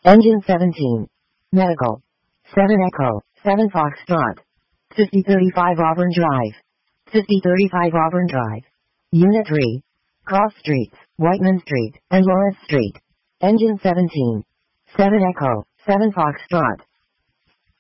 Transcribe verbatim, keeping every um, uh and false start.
Engine seventeen. Medical. seven Echo, seven Foxtrot. fifty thirty-five Auburn Drive. fifty thirty-five Auburn Drive. Unit three. Cross Streets, Whiteman Street, and Lawrence Street. Engine seventeen. seven Echo, seven Foxtrot.